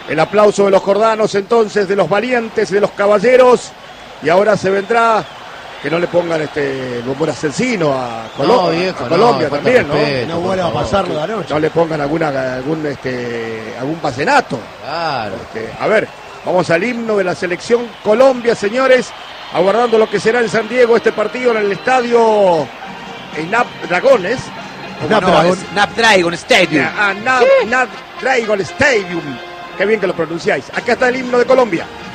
El aplauso de los jordanos entonces, de los valientes, de los caballeros. Y ahora se vendrá, que no le pongan bombón asesino a Colombia, viejo, Colombia también, ¿no? No vuelva a pasarlo de anoche. No le pongan algún vallenato. Claro. A ver, vamos al himno de la selección Colombia, señores, aguardando lo que será en San Diego este partido en el estadio Dragones. Snapdragon Stadium. Snapdragon Stadium. Qué bien que lo pronunciáis. Acá está el himno de Colombia.